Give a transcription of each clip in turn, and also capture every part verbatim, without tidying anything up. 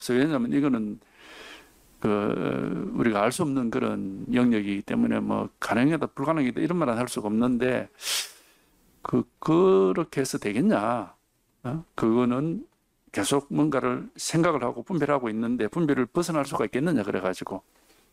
없어요. 왜냐하면 이거는 그 우리가 알 수 없는 그런 영역이기 때문에 뭐 가능하다 불가능하다 이런 말은 할 수가 없는데 그 그렇게 해서 되겠냐? 어? 그거는 계속 뭔가를 생각을 하고 분별하고 있는데 분별을 벗어날 수가 있겠느냐 그래가지고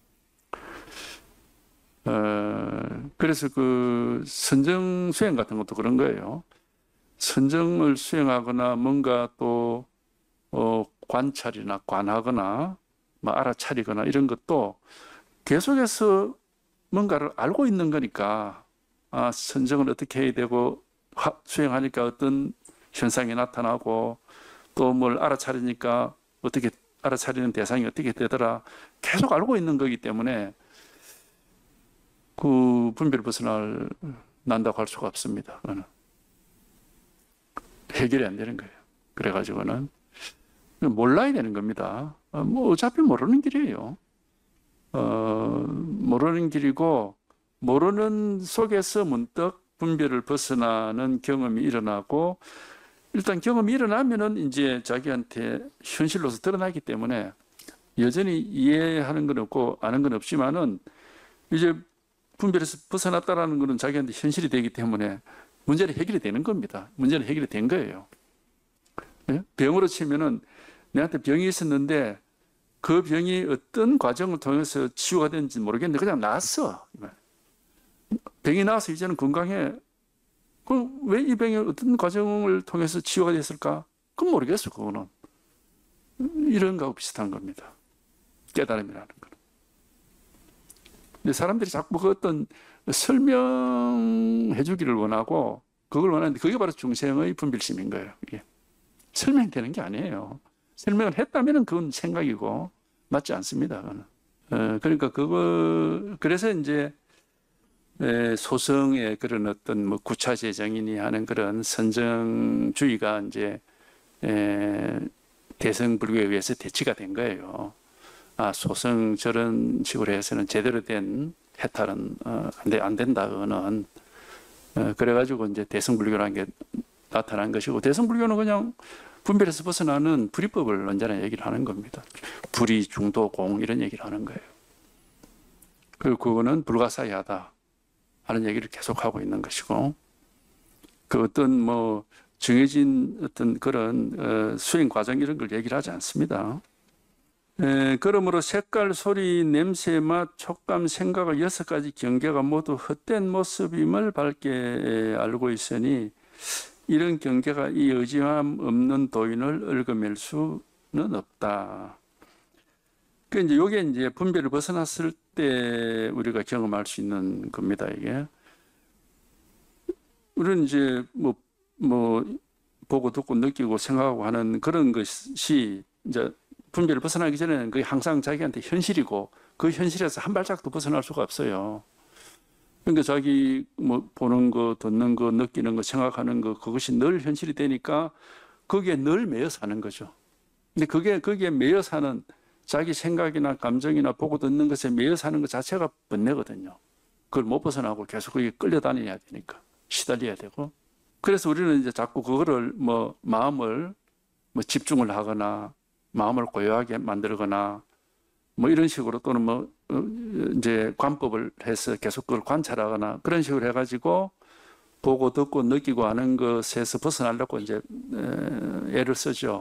어 그래서 그 선정 수행 같은 것도 그런 거예요. 선정을 수행하거나 뭔가 또 어, 관찰이나 관하거나 뭐 알아차리거나 이런 것도 계속해서 뭔가를 알고 있는 거니까 아, 선정을 어떻게 해야 되고 수행하니까 어떤 현상이 나타나고 또 뭘 알아차리니까 어떻게 알아차리는 대상이 어떻게 되더라 계속 알고 있는 거기 때문에 그 분별 벗어날 난다고 할 수가 없습니다. 그거는. 해결이 안 되는 거예요. 그래가지고는 몰라야 되는 겁니다. 어, 뭐 어차피 모르는 길이에요. 어, 모르는 길이고 모르는 속에서 문득 분별을 벗어나는 경험이 일어나고 일단 경험이 일어나면은 이제 자기한테 현실로서 드러나기 때문에 여전히 이해하는 건 없고 아는 건 없지만은 이제 분별에서 벗어났다라는 것은 자기한테 현실이 되기 때문에 문제는 해결이 되는 겁니다. 문제는 해결이 된 거예요. 예? 병으로 치면은 내한테 병이 있었는데 그 병이 어떤 과정을 통해서 치유가 되는지 모르겠는데 그냥 나았어. 병이 나와서 이제는 건강해. 그럼 왜 이 병이 어떤 과정을 통해서 치유가 됐을까? 그건 모르겠어, 그거는. 이런 거하고 비슷한 겁니다. 깨달음이라는 거는. 근데 사람들이 자꾸 그 어떤 설명해 주기를 원하고 그걸 원하는데 그게 바로 중생의 분별심인 거예요. 이게. 설명되는 게 아니에요. 설명을 했다면 그건 생각이고 맞지 않습니다. 그거는. 어, 그러니까 그거 그래서 이제 소성의 그런 어떤 뭐 구차재정이니 하는 그런 선정주의가 이제 대성불교에 의해서 대치가 된 거예요. 아, 소성 저런 식으로 해서는 제대로 된 해탈은 어, 안 된다. 그거는 어, 그래가지고 이제 대성불교라는 게 나타난 것이고 대성불교는 그냥 분별에서 벗어나는 불이법을 언제나 얘기를 하는 겁니다. 불이, 중도, 공 이런 얘기를 하는 거예요. 그리고 그거는 불가사의하다 하는 얘기를 계속하고 있는 것이고 그 어떤 뭐 정해진 어떤 그런 어, 수행 과정 이런 걸 얘기를 하지 않습니다. 에, 그러므로 색깔, 소리, 냄새, 맛, 촉감, 생각의 여섯 가지 경계가 모두 헛된 모습임을 밝게 알고 있으니 이런 경계가 이 의지함 없는 도인을 얽어맬 수는 없다. 그 이제 요게 이제 분별을 벗어났을 때 우리가 경험할 수 있는 겁니다, 이게. 우리는 이제 뭐, 뭐, 보고 듣고 느끼고 생각하고 하는 그런 것이 이제 분별을 벗어나기 전에는 그게 항상 자기한테 현실이고 그 현실에서 한 발짝도 벗어날 수가 없어요. 그러니까 자기 뭐 보는 거, 듣는 거, 느끼는 거, 생각하는 거 그것이 늘 현실이 되니까 거기에 늘 매여 사는 거죠. 근데 그게 거기에 매여 사는 자기 생각이나 감정이나 보고 듣는 것에 매여 사는 것 자체가 번뇌거든요. 그걸 못 벗어나고 계속 거기에 끌려다녀야 되니까 시달려야 되고. 그래서 우리는 이제 자꾸 그거를 뭐 마음을 뭐 집중을 하거나 마음을 고요하게 만들거나 뭐 이런 식으로 또는 뭐 이제 관법을 해서 계속 그걸 관찰하거나 그런 식으로 해가지고 보고 듣고 느끼고 하는 것에서 벗어나려고 이제 애를 쓰죠.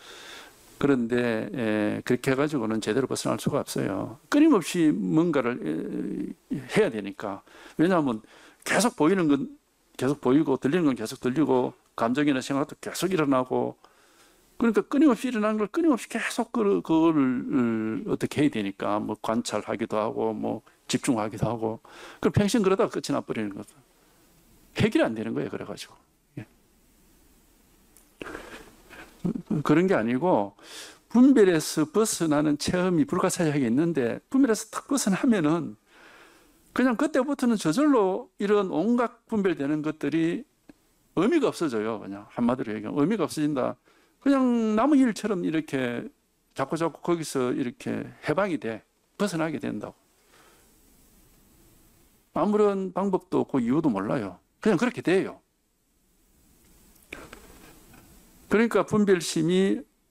그런데 그렇게 해가지고는 제대로 벗어날 수가 없어요. 끊임없이 뭔가를 해야 되니까. 왜냐하면 계속 보이는 건 계속 보이고 들리는 건 계속 들리고 감정이나 생각도 계속 일어나고 그러니까 끊임없이 일어나는 걸 끊임없이 계속 그걸, 그걸 어떻게 해야 되니까 뭐 관찰하기도 하고 뭐 집중하기도 하고 그럼 평생 그러다가 끝이 나버리는 거죠. 해결이 안 되는 거예요. 그래가지고 그런 게 아니고 분별에서 벗어나는 체험이 불가사의하게 있는데 분별에서 탁 벗어나면은 그냥 그때부터는 저절로 이런 온갖 분별되는 것들이 의미가 없어져요. 그냥 한마디로 얘기하면 의미가 없어진다. 그냥 남의 일처럼 이렇게 자꾸 자꾸 거기서 이렇게 해방이 돼. 벗어나게 된다고. 아무런 방법도 없고 이유도 몰라요. 그냥 그렇게 돼요. 그러니까 분별심이